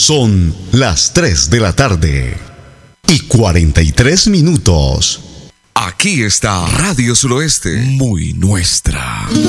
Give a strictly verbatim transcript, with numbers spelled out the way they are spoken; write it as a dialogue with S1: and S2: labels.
S1: Son las tres de la tarde y cuarenta y tres minutos.
S2: Aquí está Radio Suroeste, muy nuestra.